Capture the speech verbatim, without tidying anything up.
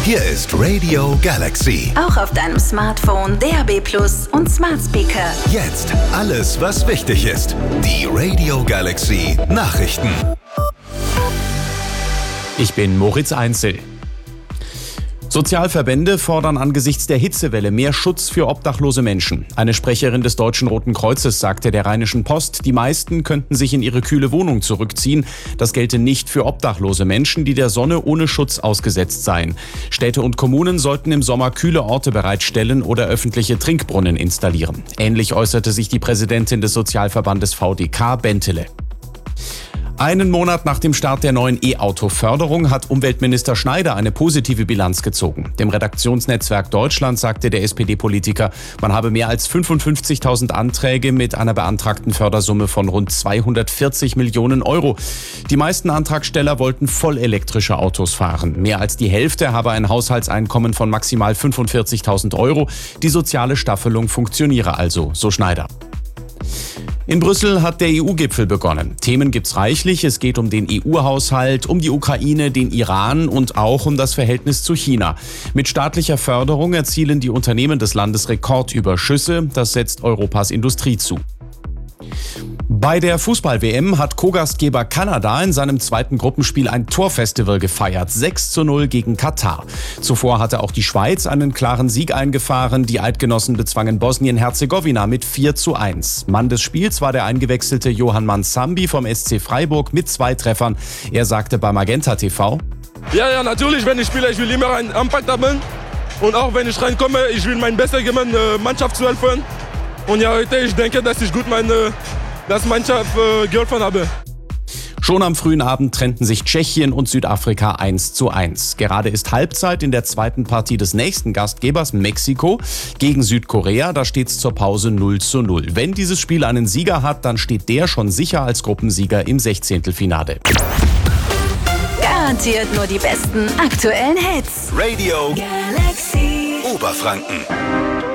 Hier ist Radio Galaxy. Auch auf deinem Smartphone, D A B plus und Smart Speaker. Jetzt alles, was wichtig ist. Die Radio Galaxy Nachrichten. Ich bin Moritz Einzel. Sozialverbände fordern angesichts der Hitzewelle mehr Schutz für obdachlose Menschen. Eine Sprecherin des Deutschen Roten Kreuzes sagte der Rheinischen Post, die meisten könnten sich in ihre kühle Wohnung zurückziehen. Das gelte nicht für obdachlose Menschen, die der Sonne ohne Schutz ausgesetzt seien. Städte und Kommunen sollten im Sommer kühle Orte bereitstellen oder öffentliche Trinkbrunnen installieren. Ähnlich äußerte sich die Präsidentin des Sozialverbandes V D K, Bentele. Einen Monat nach dem Start der neuen E-Auto-Förderung hat Umweltminister Schneider eine positive Bilanz gezogen. Dem Redaktionsnetzwerk Deutschland sagte der S P D-Politiker, man habe mehr als fünfundfünfzigtausend Anträge mit einer beantragten Fördersumme von rund zweihundertvierzig Millionen Euro. Die meisten Antragsteller wollten vollelektrische Autos fahren. Mehr als die Hälfte habe ein Haushaltseinkommen von maximal fünfundvierzigtausend Euro. Die soziale Staffelung funktioniere also, so Schneider. In Brüssel hat der E U-Gipfel begonnen. Themen gibt's reichlich. Es geht um den E U-Haushalt, um die Ukraine, den Iran und auch um das Verhältnis zu China. Mit staatlicher Förderung erzielen die Unternehmen des Landes Rekordüberschüsse. Das setzt Europas Industrie zu. Bei der Fußball-W M hat Co-Gastgeber Kanada in seinem zweiten Gruppenspiel ein Torfestival gefeiert. sechs zu null gegen Katar. Zuvor hatte auch die Schweiz einen klaren Sieg eingefahren. Die Eidgenossen bezwangen Bosnien-Herzegowina mit vier zu eins. Mann des Spiels war der eingewechselte Johann Mansambi vom S C Freiburg mit zwei Treffern. Er sagte bei Magenta T V: Ja, ja, natürlich, wenn ich spiele, ich will immer einen Impact haben. Und auch wenn ich reinkomme, ich will mein Bestes geben, der Mannschaft zu helfen. Und ja, heute, ich denke, dass ich gut meine das Mannschaft äh, geholfen habe. Schon am frühen Abend trennten sich Tschechien und Südafrika eins zu eins. Gerade ist Halbzeit in der zweiten Partie des nächsten Gastgebers Mexiko gegen Südkorea. Da steht's zur Pause null zu null. Wenn dieses Spiel einen Sieger hat, dann steht der schon sicher als Gruppensieger im Sechzehntelfinale. Garantiert nur die besten aktuellen Hits. Radio Galaxy. Oberfranken.